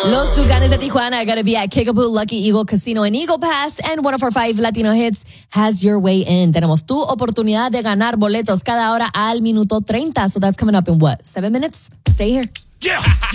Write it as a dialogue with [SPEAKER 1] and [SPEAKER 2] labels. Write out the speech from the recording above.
[SPEAKER 1] Los Tucanes de Tijuana are going to be at Kickapoo Lucky Eagle Casino in Eagle Pass, and 104.5 Latino Hits has your way in. Tenemos tu oportunidad de ganar boletos cada hora al minuto 30. So that's coming up in what, 7 minutes? Stay here.
[SPEAKER 2] Yeah.